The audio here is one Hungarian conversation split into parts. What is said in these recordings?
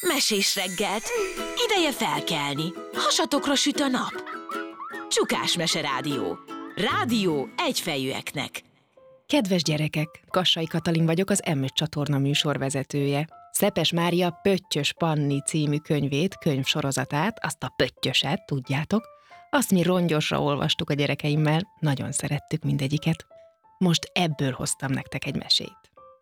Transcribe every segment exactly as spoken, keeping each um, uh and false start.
Mesés reggelt! Ideje felkelni. Hasatokra süt a nap. Csukás Mese Rádió. Rádió egyfejűeknek. Kedves gyerekek, Kassai Katalin vagyok, az em öt csatorna műsorvezetője. Szepes Mária Pöttyös Panni című könyvét, könyvsorozatát, azt a pöttyöset, tudjátok, azt mi rongyosra olvastuk a gyerekeimmel, nagyon szerettük mindegyiket. Most ebből hoztam nektek egy mesét.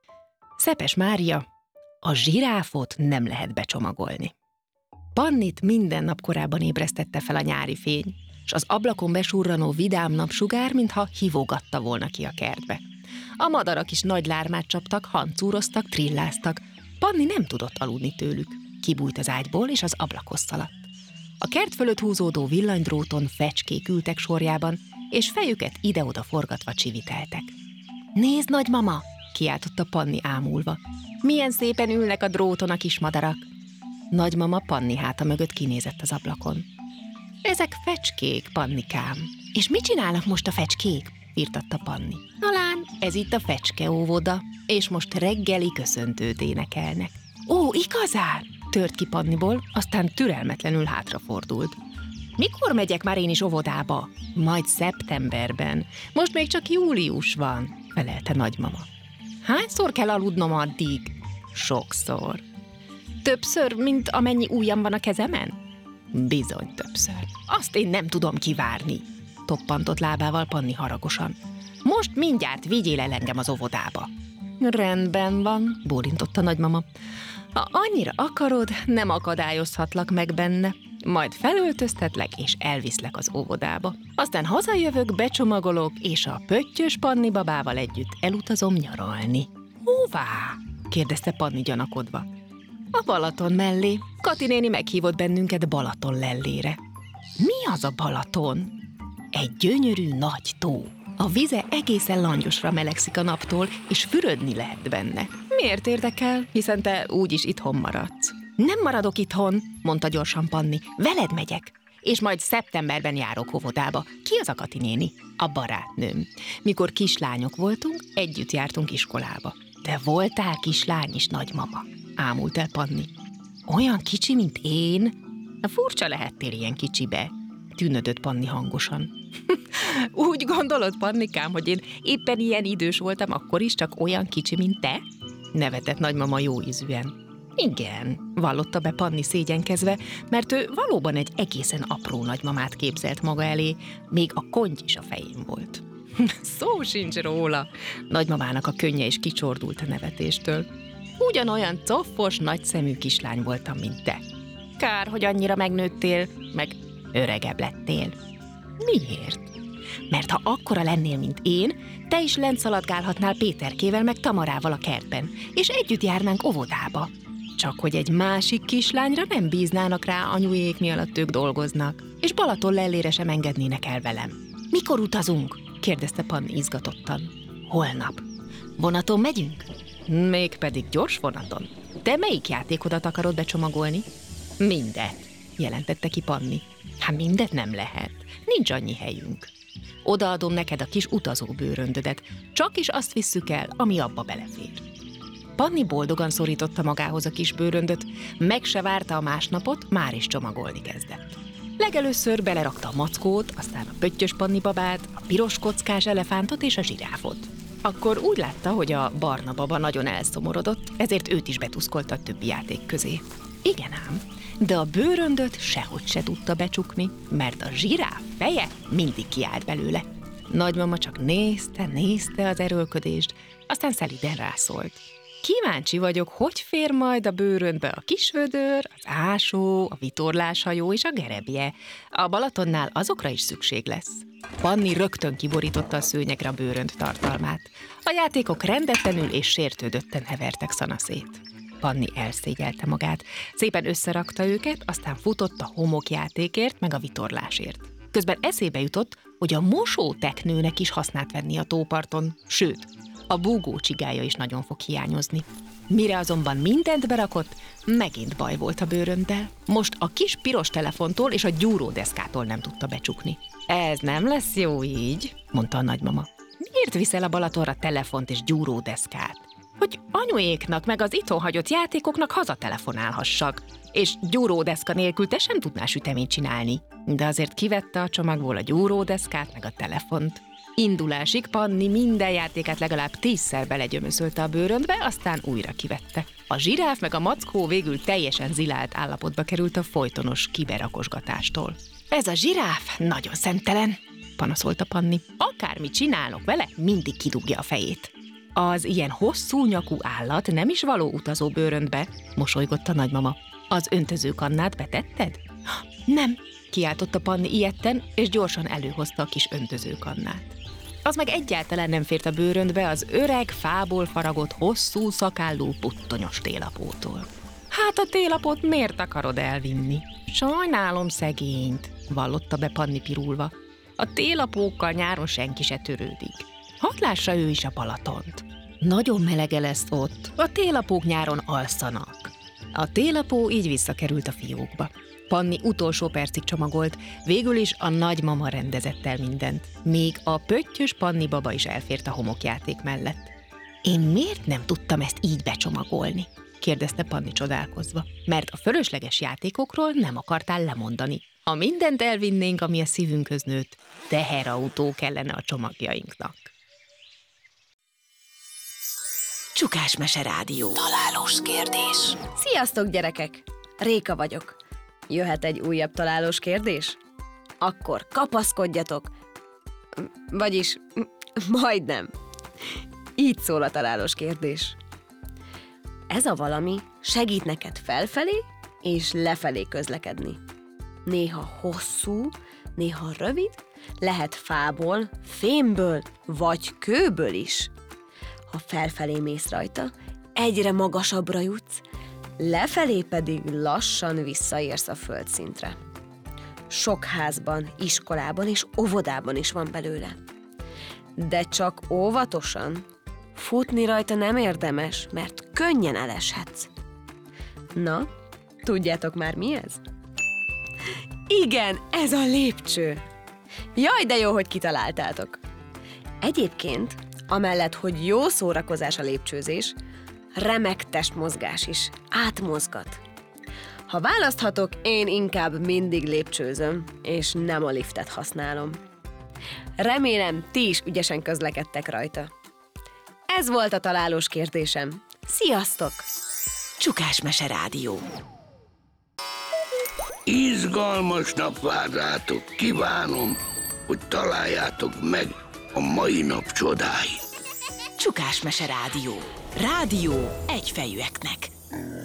Szepes Mária, a zsiráfot nem lehet becsomagolni. Pannit minden nap korábban ébresztette fel a nyári fény, s az ablakon besurranó vidám napsugár, mintha hívogatta volna ki a kertbe. A madarak is nagy lármát csaptak, hancúroztak, trilláztak. Panni nem tudott aludni tőlük. Kibújt az ágyból, és az ablakhoz szaladt. A kert fölött húzódó villanydróton fecskék ültek sorjában, és fejüket ide-oda forgatva csiviteltek. Nézd, nagymama! Kiáltotta Panni ámulva. Milyen szépen ülnek a dróton a kis madarak! Nagymama Panni háta mögött kinézett az ablakon. Ezek fecskék, Pannikám. És mit csinálnak most a fecskék? Firtatta Panni. Na lám, ez itt a fecske óvoda, és most reggeli köszöntőt énekelnek. Ó, igazán? Tört ki Panniból, aztán türelmetlenül hátrafordult. Mikor megyek már én is óvodába? Majd szeptemberben. Most még csak július van, felelte nagymama. Hányszor kell aludnom addig? Sokszor. Többször, mint amennyi ujjam van a kezemen? Bizony többször. Azt én nem tudom kivárni, toppantott lábával Panni haragosan. Most mindjárt vigyél el engem az óvodába. Rendben van, bólintott a nagymama. Ha annyira akarod, nem akadályozhatlak meg benne. Majd felöltöztetlek, és elviszlek az óvodába. Aztán hazajövök, becsomagolok, és a Pöttyös Panni babával együtt elutazom nyaralni. Hová? Kérdezte Panni gyanakodva. A Balaton mellé. Kati néni meghívott bennünket Balaton lellére. Mi az a Balaton? Egy gyönyörű nagy tó. A vize egészen langyosra melegszik a naptól, és fürödni lehet benne. Miért érdekel, hiszen te úgyis itthon maradsz? Nem maradok itthon, mondta gyorsan Panni. Veled megyek, és majd szeptemberben járok óvodába. Ki az a Kati néni? A barátnőm. Mikor kislányok voltunk, együtt jártunk iskolába. Te voltál kislány is, nagymama, ámult el Panni. Olyan kicsi, mint én? Furcsa lehettél ilyen kicsibe, tűnödött Panni hangosan. Úgy gondolod, Pannikám, hogy én éppen ilyen idős voltam akkor is, csak olyan kicsi, mint te? Nevetett nagymama jóízűen. Igen, vallotta be Panni szégyenkezve, mert ő valóban egy egészen apró nagymamát képzelt maga elé, még a konty is a fején volt. Szó sincs róla! Nagymamának a könnye is kicsordult a nevetéstől. Ugyanolyan coffos, nagyszemű kislány voltam, mint te. Kár, hogy annyira megnőttél, meg öregebb lettél. Miért? Mert ha akkora lennél, mint én, te is lent szaladgálhatnál Péterkével meg Tamarával a kertben, és együtt járnánk óvodába. Csak hogy egy másik kislányra nem bíznának rá anyujék, mi alatt ők dolgoznak, és Balaton lellére sem engednének el velem. Mikor utazunk? Kérdezte Panni izgatottan. Holnap. Vonaton megyünk? Mégpedig gyors vonaton. Te melyik játékodat akarod becsomagolni? Mindet, jelentette ki Panni. Hát mindet nem lehet. Nincs annyi helyünk. Odaadom neked a kis utazóbőröndödet. Csak is azt visszük el, ami abba belefér. Panni boldogan szorította magához a kis bőröndöt, meg se várta a másnapot, már is csomagolni kezdett. Legelőször belerakta a mackót, aztán a Pöttyös Panni babát, a piros kockás elefántot és a zsiráfot. Akkor úgy látta, hogy a barna baba nagyon elszomorodott, ezért őt is betuszkolta a többi játék közé. Igen ám, de a bőröndöt sehogy se tudta becsukni, mert a zsiráf feje mindig kiállt belőle. Nagymama csak nézte, nézte az erőlködést, aztán szelíden rászólt. Kíváncsi vagyok, hogy fér majd a bőröndbe a kisvödör, az ásó, a vitorláshajó és a gerebje. A Balatonnál azokra is szükség lesz. Panni rögtön kiborította a szőnyegre a bőrönd tartalmát. A játékok rendetlenül és sértődötten hevertek szanaszét. Panni elszégyelte magát, szépen összerakta őket, aztán futott a homokjátékért meg a vitorlásért. Közben eszébe jutott, hogy a mosóteknőnek is hasznát venni a tóparton, sőt, a búgó csigája is nagyon fog hiányozni. Mire azonban mindent berakott, megint baj volt a bőrönddel. Most a kis piros telefontól és a gyúródeszkától nem tudta becsukni. Ez nem lesz jó így, mondta a nagymama. Miért viszel a Balatonra telefont és gyúródeszkát? hogy anyuéknak meg az itthon hagyott játékoknak hazatelefonálhassak, és gyúródeszka nélkül te sem tudnál süteményt csinálni. De azért kivette a csomagból a gyúródeszkát meg a telefont. Indulásig Panni minden játékát legalább tízszer belegyömöszölte a bőröndbe, aztán újra kivette. A zsiráf meg a mackó végül teljesen zilált állapotba került a folytonos kiberakosgatástól. Ez a zsiráf nagyon szemtelen, panaszolta Panni. Akármit csinálok vele, mindig kidugja a fejét. Az ilyen hosszú nyakú állat nem is való utazó bőröndbe, mosolygott a nagymama. Az öntözőkannát betetted? Nem, kiáltotta Panni ijedten, és gyorsan előhozta a kis öntözőkannát. Az meg egyáltalán nem fért a bőröndbe az öreg, fából faragott, hosszú szakállú puttonyos télapótól. Hát a télapót miért akarod elvinni? Sajnálom szegényt, vallotta be Panni pirulva. A télapókkal nyáron senki se törődik. Hadd lássa ő is a Balatont. Nagyon melege lesz ott, a télapók nyáron alszanak. A télapó így visszakerült a fiókba. Panni utolsó percig csomagolt, végül is a nagymama rendezett el mindent. Még a pöttyös Panni baba is elfért a homokjáték mellett. Én miért nem tudtam ezt így becsomagolni? Kérdezte Panni csodálkozva. Mert a fölösleges játékokról nem akartál lemondani. Ha mindent elvinnénk, ami a szívünkhöz nőtt, teherautó kellene a csomagjainknak. Csukás Mese Rádió. Találós kérdés. Sziasztok, gyerekek! Réka vagyok. Jöhet egy újabb találós kérdés? Akkor kapaszkodjatok. Vagyis, majdnem. Így szól a találós kérdés. Ez a valami segít neked felfelé és lefelé közlekedni. Néha hosszú, néha rövid, lehet fából, fémből vagy kőből is. Ha felfelé mész rajta, egyre magasabbra jutsz, lefelé pedig lassan visszaérsz a földszintre. Sok házban, iskolában és óvodában is van belőle. De csak óvatosan, futni rajta nem érdemes, mert könnyen eleshetsz. Na, tudjátok már mi ez? Igen, ez a lépcső! Jaj, de jó, hogy kitaláltátok! Egyébként, amellett, hogy jó szórakozás a lépcsőzés, remek testmozgás is, átmozgat. Ha választhatok, én inkább mindig lépcsőzöm, és nem a liftet használom. Remélem, ti is ügyesen közlekedtek rajta. Ez volt a találós kérdésem. Sziasztok! Csukás Mese Rádió. Izgalmas nap vár rátok, kívánom, hogy találjátok meg a mai nap csodáit. Csukás Mese Rádió. Rádió egyfejűeknek.